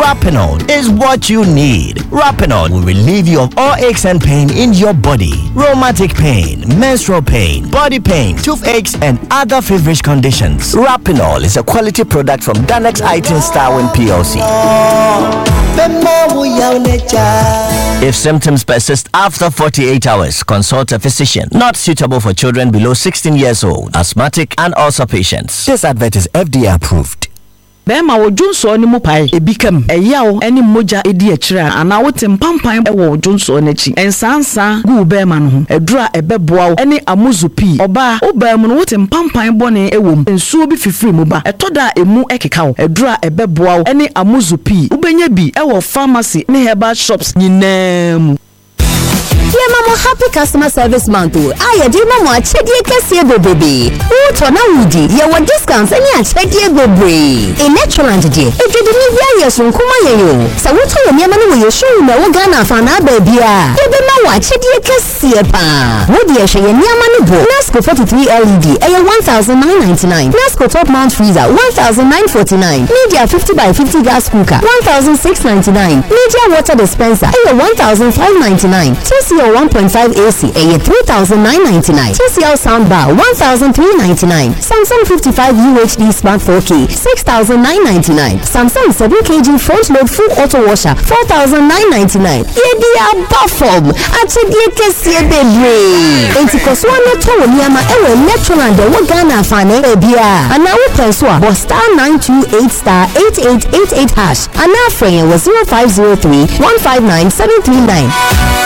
Rapinol is what you need. Rapinol will relieve you of all aches and pain in your body. Rheumatic pain, menstrual pain, body pain, toothaches, and other feverish conditions. Rapinol is a quality product from Danex iTunes Starwin PLC. If symptoms persist after 48 hours, consult a physician. Not suitable for children below 16 years old, asthmatic, and also patients. This advert is FDA approved. Bema wo Junso ni mupai ebikam eyawo eni moja edi akira ana wote mpampan wo Junso n'echi ensansa gu bema no ho edura ebeboa wo eni amuzupi oba obam no wote mpampan bone ewom ensuo bi fifiri mu ba etoda emu ekeka wo edura ebeboa wo eni amuzupi ubenya bi ewo pharmacy ne herbal shops nyinam. Yeah, Mama, happy customer service month. I do Mama, Chedi Cassia baby. Oh, Tona Woody, you want discounts and yeah, Chedi baby. In Naturland, if you didn't hear your son, Kumayo. So, what are your money will you show me? We're gonna find out, baby. You don't know what Chedi Cassia pa. Would you show your money book? Nasco 43 LED, a 1,999. Nasco top mount freezer, 1,949. Media 50 by 50 gas cooker, 1,699. Media water dispenser, a 1,599. TCL 1.5 AC, a 3,999. TCL soundbar 1,399. Samsung 55 UHD Smart 4K 6,999. Samsung 7 kg front load full auto washer 4,999. Yedia Buffum Achedi Kesie Baby. Entikoswana to Niama ewe Naturland Wagana Fane Ebia. And now we press one star 928 star 8888 hash. And now frame was 0503 159 739.